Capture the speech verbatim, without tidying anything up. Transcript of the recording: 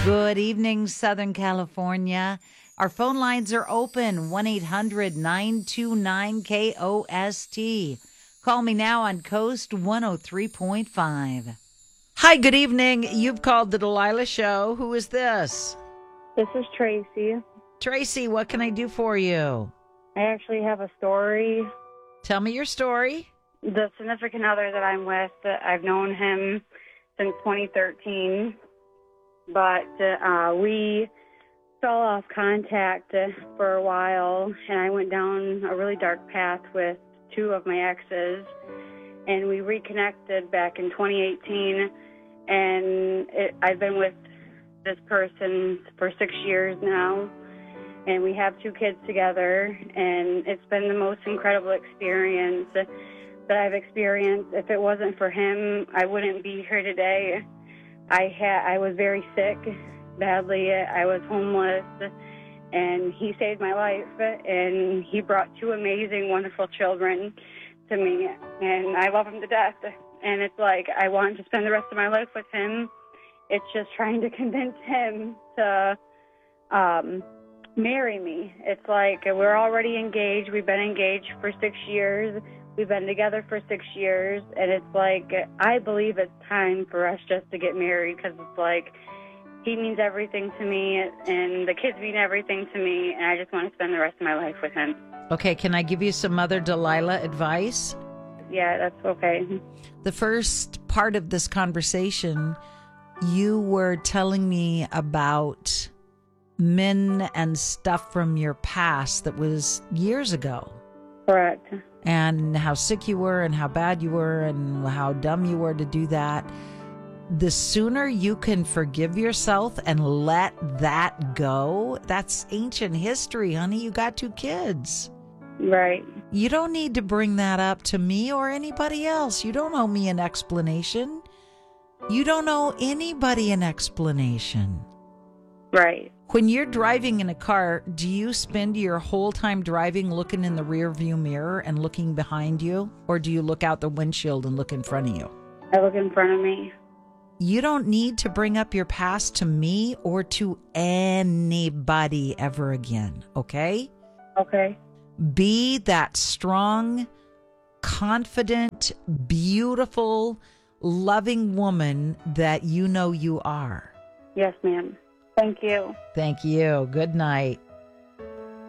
Good evening, Southern California. Our phone lines are open, one eight hundred nine two nine K O S T. Call me now on Coast one oh three point five. Hi, good evening. You've called the Delilah Show. Who is this? This is Tracy. Tracy, what can I do for you? I actually have a story. Tell me your story. The significant other that I'm with, I've known him since twenty thirteen, but uh, we fell off contact for a while, and I went down a really dark path with two of my exes, and we reconnected back in twenty eighteen, and it, I've been with this person for six years now, and we have two kids together, and it's been the most incredible experience that I've experienced. If it wasn't for him, I wouldn't be here today. I had I was very sick, badly. I was homeless, and he saved my life, and he brought two amazing, wonderful children to me, and I love him to death. And it's like I want to spend the rest of my life with him. It's just trying to convince him to um, marry me. It's like we're already engaged. We've been engaged for six years. We've been together for six years, and it's like I believe it's time for us just to get married, because it's like he means everything to me, and the kids mean everything to me, and I just want to spend the rest of my life with him. Okay, can I give you some other Delilah advice? Yeah, that's okay. The first part of this conversation, you were telling me about men and stuff from your past that was years ago. Correct. And how sick you were and how bad you were and how dumb you were to do that. The sooner you can forgive yourself and let that go, that's ancient history, honey. You got two kids. Right. You don't need to bring that up to me or anybody else. You don't owe me an explanation. You don't owe anybody an explanation. Right. When you're driving in a car, do you spend your whole time driving looking in the rear view mirror and looking behind you? Or do you look out the windshield and look in front of you? I look in front of me. You don't need to bring up your past to me or to anybody ever again, okay? Okay. Be that strong, confident, beautiful, loving woman that you know you are. Yes, ma'am. Thank you. Thank you. Good night.